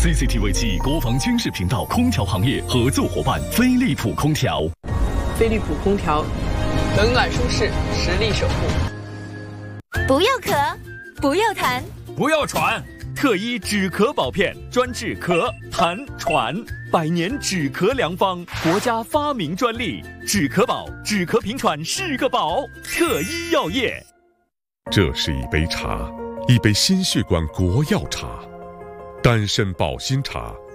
CCTV 7国防军事频道空调行业合作伙伴飞利浦空调。 飞利浦空调，冷暖舒适，实力守护。 不要咳，不要痰， 不要喘，特医止咳宝片专治咳、痰、喘，100年止咳良方，国家发明专利，止咳宝，止咳平喘是个宝。特医药业。 这是一杯茶，一杯心血管国药茶，丹参保心茶。